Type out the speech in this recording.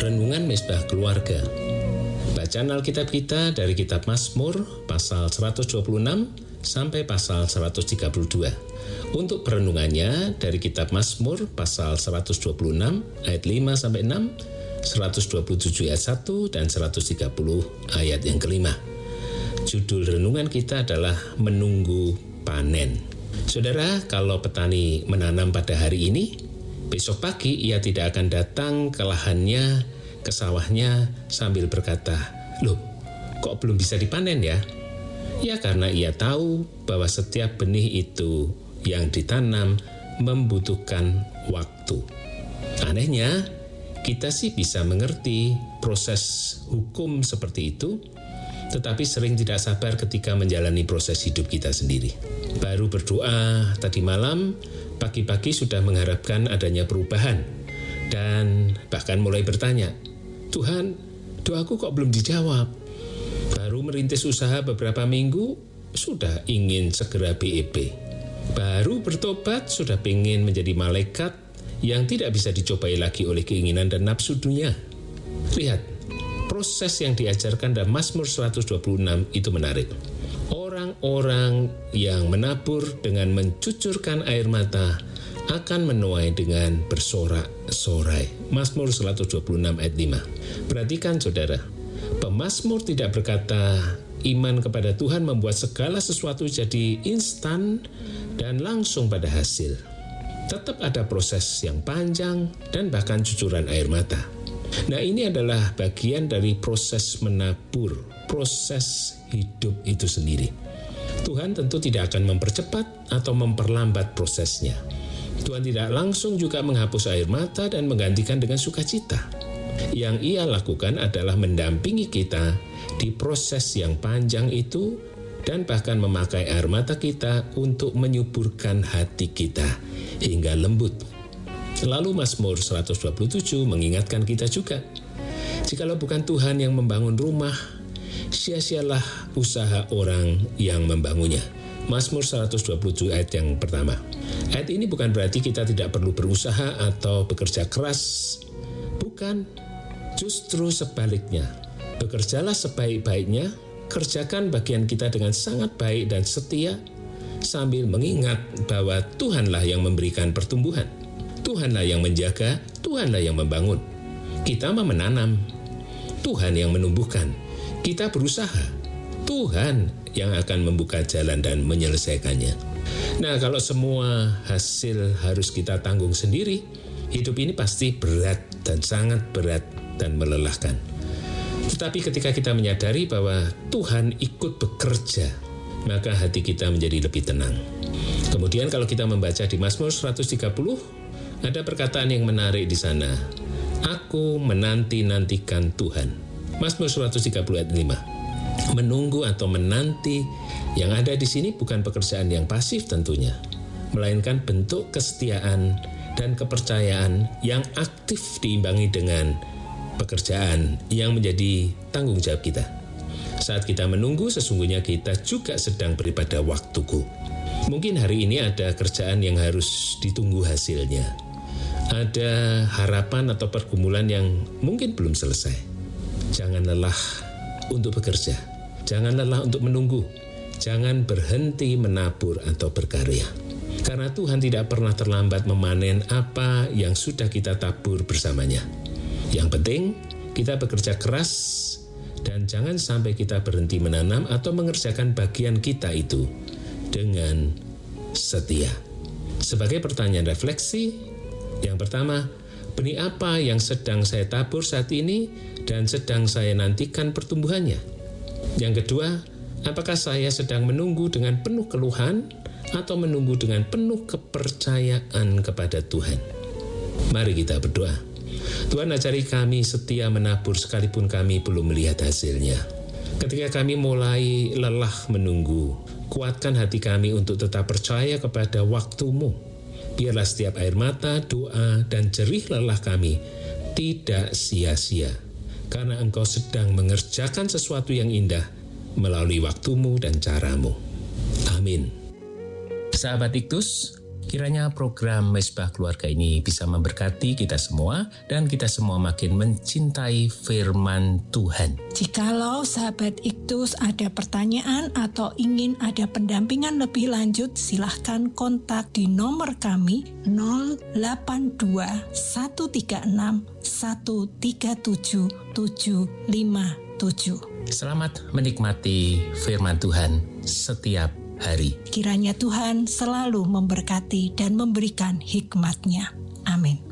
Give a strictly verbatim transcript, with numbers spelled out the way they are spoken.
Renungan Mezbah Keluarga. Bacaan Alkitab kita dari kitab Mazmur pasal seratus dua puluh enam sampai pasal seratus tiga puluh dua. Untuk perenungannya dari kitab Mazmur pasal seratus dua puluh enam ayat lima sampai enam, seratus dua puluh tujuh ayat satu dan seratus tiga puluh ayat yang kelima. Judul renungan kita adalah menunggu panen. Saudara, kalau petani menanam pada hari ini, besok pagi ia tidak akan datang ke lahannya, ke sawahnya sambil berkata, "Loh, kok belum bisa dipanen ya?" Ya, karena ia tahu bahwa setiap benih itu yang ditanam membutuhkan waktu. Anehnya, kita sih bisa mengerti proses hukum seperti itu, tetapi sering tidak sabar ketika menjalani proses hidup kita sendiri. Baru berdoa tadi malam, pagi-pagi sudah mengharapkan adanya perubahan, dan bahkan mulai bertanya, "Tuhan, doaku kok belum dijawab?" Baru merintis usaha beberapa minggu, sudah ingin segera B E P. Baru bertobat, sudah ingin menjadi malaikat yang tidak bisa dicobai lagi oleh keinginan dan nafsu dunia. Lihat, proses yang diajarkan dalam Mazmur seratus dua puluh enam itu menarik. Orang-orang yang menabur dengan mencucurkan air mata akan menuai dengan bersorak-sorai. Mazmur seratus dua puluh enam ayat lima. Perhatikan saudara, pemazmur tidak berkata iman kepada Tuhan membuat segala sesuatu jadi instan dan langsung pada hasil. Tetap ada proses yang panjang dan bahkan cucuran air mata. Nah, ini adalah bagian dari proses menabur, proses hidup itu sendiri. Tuhan tentu tidak akan mempercepat atau memperlambat prosesnya. Tuhan tidak langsung juga menghapus air mata dan menggantikan dengan sukacita. Yang ia lakukan adalah mendampingi kita di proses yang panjang itu dan bahkan memakai air mata kita untuk menyuburkan hati kita hingga lembut. Lalu Mazmur seratus dua puluh tujuh mengingatkan kita juga, jikalau bukan Tuhan yang membangun rumah, sia-sialah usaha orang yang membangunnya. Mazmur seratus dua puluh tujuh ayat yang pertama. Ayat ini bukan berarti kita tidak perlu berusaha atau bekerja keras. Bukan, justru sebaliknya. Bekerjalah sebaik-baiknya, kerjakan bagian kita dengan sangat baik dan setia, sambil mengingat bahwa Tuhanlah yang memberikan pertumbuhan. Tuhanlah yang menjaga, Tuhanlah yang membangun. Kita mah menanam, Tuhan yang menumbuhkan. Kita berusaha, Tuhan yang akan membuka jalan dan menyelesaikannya. Nah, kalau semua hasil harus kita tanggung sendiri, hidup ini pasti berat dan sangat berat dan melelahkan. Tetapi ketika kita menyadari bahwa Tuhan ikut bekerja, maka hati kita menjadi lebih tenang. Kemudian kalau kita membaca di Mazmur seratus tiga puluh, ada perkataan yang menarik di sana. Aku menanti-nantikan Tuhan. Mazmur seratus tiga puluh ayat lima. Menunggu atau menanti yang ada di sini bukan pekerjaan yang pasif tentunya, melainkan bentuk kesetiaan dan kepercayaan yang aktif diimbangi dengan pekerjaan yang menjadi tanggung jawab kita. Saat kita menunggu, sesungguhnya kita juga sedang beri pada waktuku. Mungkin hari ini ada kerjaan yang harus ditunggu hasilnya. Ada harapan atau pergumulan yang mungkin belum selesai. Jangan lelah untuk bekerja. Jangan lelah untuk menunggu. Jangan berhenti menabur atau berkarya. Karena Tuhan tidak pernah terlambat memanen apa yang sudah kita tabur bersamanya. Yang penting, kita bekerja keras dan jangan sampai kita berhenti menanam atau mengerjakan bagian kita itu dengan setia. Sebagai pertanyaan refleksi, yang pertama, benih apa yang sedang saya tabur saat ini dan sedang saya nantikan pertumbuhannya? Yang kedua, apakah saya sedang menunggu dengan penuh keluhan atau menunggu dengan penuh kepercayaan kepada Tuhan? Mari kita berdoa. Tuhan, ajari kami setia menabur sekalipun kami belum melihat hasilnya. Ketika kami mulai lelah menunggu, kuatkan hati kami untuk tetap percaya kepada waktu-Mu. Biarlah setiap air mata, doa, dan jerih lelah kami tidak sia-sia, karena Engkau sedang mengerjakan sesuatu yang indah melalui waktu-Mu dan cara-Mu. Amin. Sahabat Iktus, Kiranya program Mesbah Keluarga ini bisa memberkati kita semua dan kita semua makin mencintai firman Tuhan. Jikalau sahabat Iktus ada pertanyaan atau ingin ada pendampingan lebih lanjut, silahkan kontak di nomor kami nol delapan dua satu tiga enam satu tiga tujuh tujuh lima tujuh. Selamat menikmati firman Tuhan setiap hari. Kiranya Tuhan selalu memberkati dan memberikan hikmat-Nya. Amin.